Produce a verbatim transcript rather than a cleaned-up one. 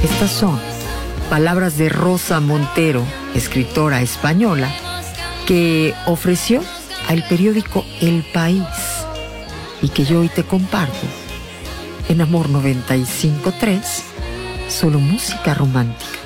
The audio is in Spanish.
Estas son palabras de Rosa Montero, escritora española, que ofreció al periódico El País y que yo hoy te comparto en Amor noventa y cinco punto tres, solo música romántica.